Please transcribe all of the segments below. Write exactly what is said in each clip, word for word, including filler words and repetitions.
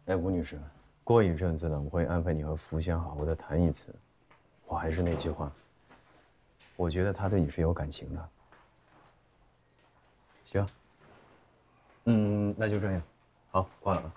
哎，吴女士，过一阵子呢，我会安排你和福香好好的谈一次。我还是那句话，我觉得他对你是有感情的。行，嗯，那就这样，好，挂了啊。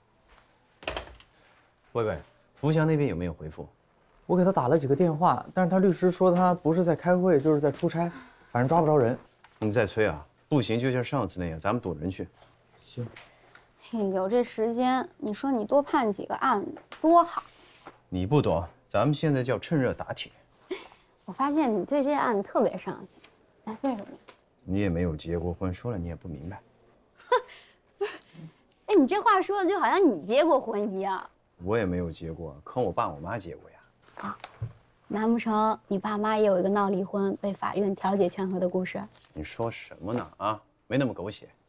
喂喂，福香那边有没有回复？ 我给他打了几个电话，但是他律师说他不是在开会，就是在出差，反正抓不着人。 你再催啊，不行就像上次那样，咱们堵人去。 行。 嘿，有这时间，你说你多判几个案子多好。 你不懂，咱们现在叫趁热打铁。 我发现你对这案特别上心，哎，为什么？ 你也没有结过婚，说了你也不明白。 哼，不是，哎，你这话说的就好像你结过婚一样。 我也没有结过，可我爸我妈结过呀。 啊，难不成你爸妈也有一个闹离婚、被法院调解劝和的故事？ 你说什么呢？啊，没那么狗血。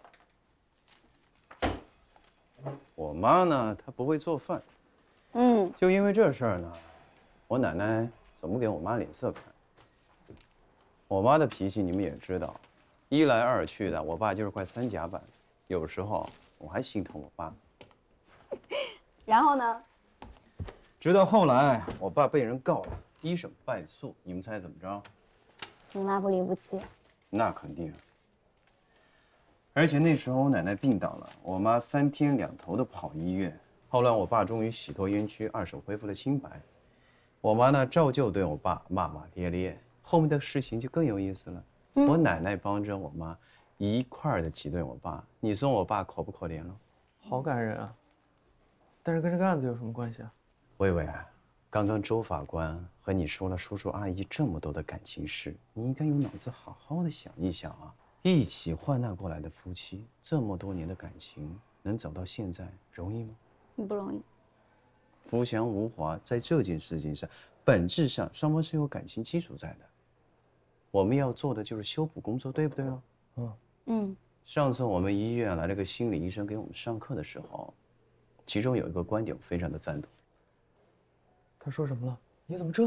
我妈呢，她不会做饭。 嗯， 就因为这事儿呢，我奶奶总不给我妈脸色看。我妈的脾气你们也知道，一来二去的，我爸就是块三甲板。有时候我还心疼我爸。 然后呢？ 直到后来，我爸被人告了，一审败诉，你们猜怎么着？ 你妈不离不弃。 那肯定。而且那时候我奶奶病倒了，我妈三天两头的跑医院。后来我爸终于洗脱冤屈，二手恢复了清白。我妈呢，照旧对我爸骂骂咧咧。后面的事情就更有意思了。嗯、我奶奶帮着我妈一块儿的挤兑我爸，你说我爸可不可怜了？ 好感人啊！但是跟这个案子有什么关系啊？ 薇薇，刚刚周法官和你说了叔叔阿姨这么多的感情事，你应该用脑子好好的想一想啊！一起患难过来的夫妻，这么多年的感情能走到现在，容易吗？ 不容易。 福祥无华在这件事情上，本质上双方是有感情基础在的。我们要做的就是修补工作，对不对了？ 嗯嗯。 上次我们医院来了个心理医生给我们上课的时候，其中有一个观点我非常的赞同。 他说什么了？你怎么知道？